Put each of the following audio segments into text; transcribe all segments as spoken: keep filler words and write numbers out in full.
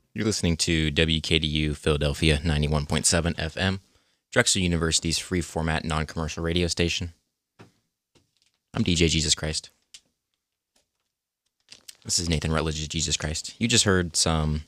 You're listening to W K D U Philadelphia ninety-one point seven F M, Drexel University's free format non-commercial radio station. I'm D J Jesus Christ. This is Nathan Rutledge's Jesus Christ. You just heard some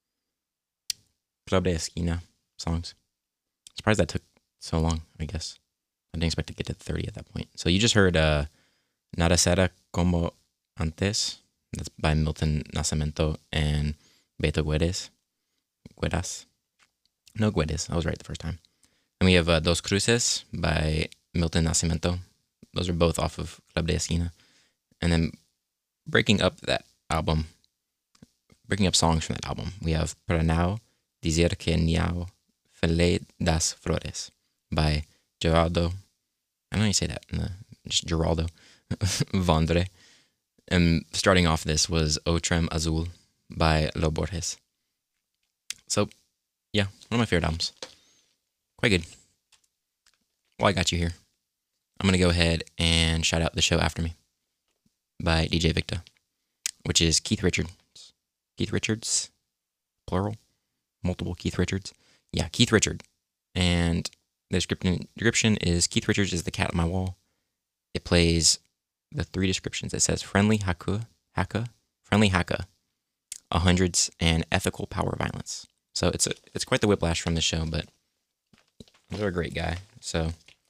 Club de Esquina songs. Surprised that took so long, I guess. I didn't expect to get to thirty at that point. So you just heard uh, Nada Será Como Antes. That's by Milton Nascimento and Beto Guedes. Guedas. No, Guedes. I was right the first time. And we have uh, Dos Cruces by Milton Nascimento. Those are both off of Club de Esquina. And then breaking up that album, breaking up songs from that album, we have Para Now, Dizer que Niao, Feliz das Flores by Geraldo. I don't know how you say that. Uh, just Geraldo Vondre. And starting off this was Otrem Azul by Lo Borges. So, yeah, one of my favorite albums. Quite good. Well, I got you here. I'm going to go ahead and shout out The Show After Me by D J Victor, which is Keith Richards. Keith Richards, plural, multiple Keith Richards. Yeah, Keith Richard. And the description, description is Keith Richards is the cat on my wall. It plays the three descriptions. It says friendly haka, haka, friendly haka, a hundreds, and ethical power violence. So it's a, it's quite the whiplash from the show, but they're a great guy. So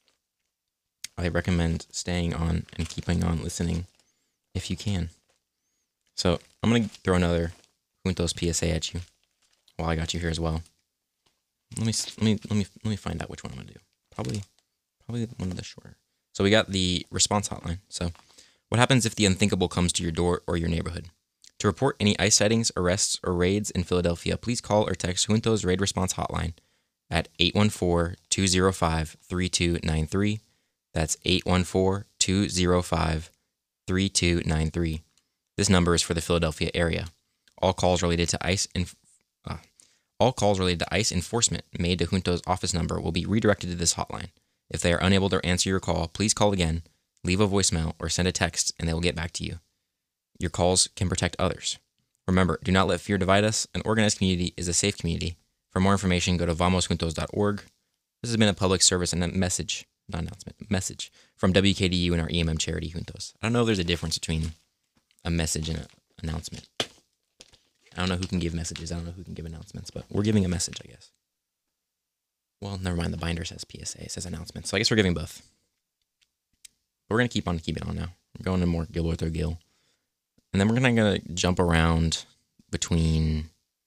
I recommend staying on and keeping on listening if you can. So I'm going to throw another Juntos P S A at you while I got you here as well. Let me let me let me let me find out which one I'm going to do. Probably probably one of the shorter. So we got the response hotline. So what happens if the unthinkable comes to your door or your neighborhood? To report any ICE sightings, arrests, or raids in Philadelphia, please call or text Juntos Raid Response Hotline at eight one four, two zero five, three two nine three. That's eight one four, two zero five, three two nine three. This number is for the Philadelphia area. All calls related to ICE inf- uh, all calls related to ICE enforcement made to Juntos office number will be redirected to this hotline. If they are unable to answer your call, please call again, leave a voicemail, or send a text, and they will get back to you. Your calls can protect others. Remember, do not let fear divide us. An organized community is a safe community. For more information, go to vamos juntos dot org. This has been a public service and a message, not announcement, message from W K D U and our E M M charity, Juntos. I don't know if there's a difference between a message and an announcement. I don't know who can give messages. I don't know who can give announcements, but we're giving a message, I guess. Well, never mind. The binder says P S A. It says announcement. So I guess we're giving both. But we're going to keep on keeping on now. We're going to more Gilberto Gil. And then we're going to jump around between,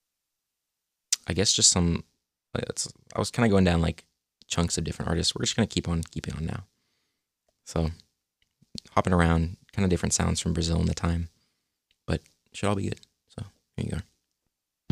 I guess, just some, it's, I was kind of going down like chunks of different artists. We're just going to keep on keeping on now. So hopping around, kind of different sounds from Brazil in the time. But it should all be good. So here you go.